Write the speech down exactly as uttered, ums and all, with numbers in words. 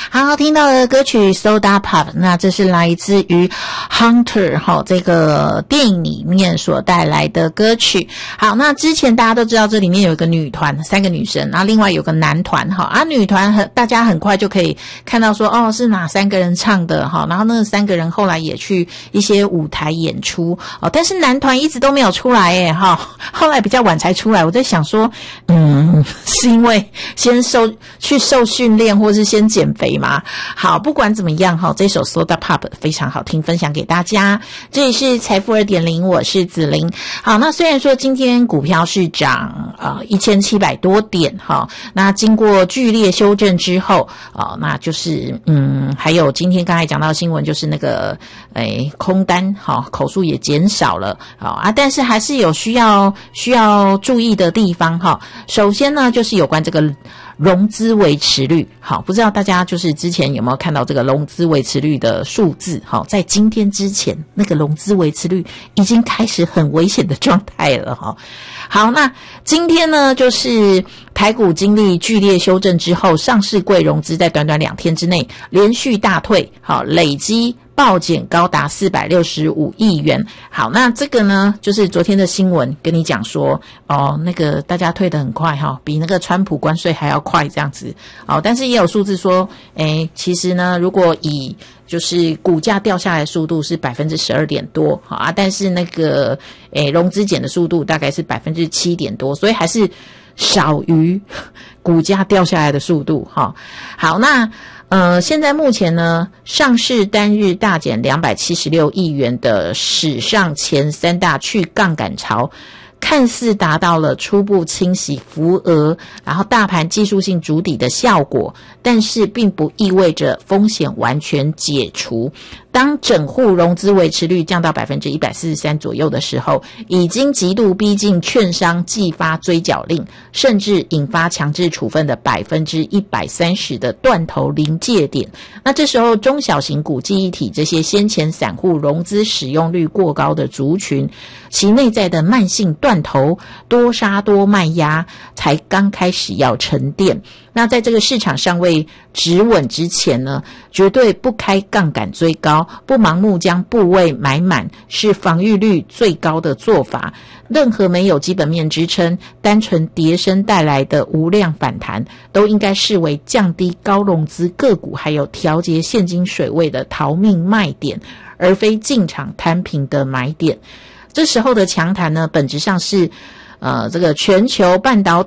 好，听到的歌曲 Soda Pop， 那这是来自于 Hunter 齁这个电影里面所带来的歌曲。好，那之前大家都知道这里面有一个女团，三个女生，然后另外有个男团齁啊，女团很大家很快就可以看到说哦是哪三个人唱的齁，然后那三个人后来也去一些舞台演出哦，但是男团一直都没有出来耶齁，后来比较晚才出来。我在想说嗯是因为先受去受训练或是先减肥嘛？好，不管怎么样哈，这首 Soda Pop 非常好听，分享给大家。这里是财富 二点零， 我是子琳。好，那虽然说今天股票是涨呃一千七百多点哈，那经过剧烈修正之后啊、呃，那就是嗯，还有今天刚才讲到新闻，就是那个诶空单哈口数也减少了啊，但是还是有需要需要注意的地方哈。首先呢，就是有关这个融资维持率。好，不知道大家就是之前有没有看到这个融资维持率的数字。好，在今天之前那个融资维持率已经开始很危险的状态了哈。好，那今天呢就是台股经历剧烈修正之后，上市柜融资在短短两天之内连续大退，好，累积暴减高达四百六十五亿元。好，那这个呢就是昨天的新闻跟你讲说哦，那个大家退得很快哈，比那个川普关税还要快这样子。哦，但是也有数字说诶其实呢如果以就是股价掉下来的速度是 百分之十二点多啊，但是那个诶融资减的速度大概是 百分之七点多，所以还是少于股价掉下来的速度哈。好，那呃，现在目前呢，上市单日大减两百七十六亿元的史上前三大去杠杆潮，看似达到了初步清洗浮额，然后大盘技术性筑底的效果，但是并不意味着风险完全解除。当整户融资维持率降到 百分之一百四十三 左右的时候，已经极度逼近券商寄发追缴令，甚至引发强制处分的 百分之一百三十 的断头临界点。那这时候中小型股记忆体这些先前散户融资使用率过高的族群，其内在的慢性断头多杀多卖压才刚开始要沉淀。那在这个市场尚未止稳之前呢，绝对不开杠杆追高，不盲目将部位买满，是防御率最高的做法。任何没有基本面支撑，单纯跌升带来的无量反弹，都应该视为降低高融资个股还有调节现金水位的逃命卖点，而非进场摊平的买点。这时候的强弹呢，本质上是呃，这个全球半导体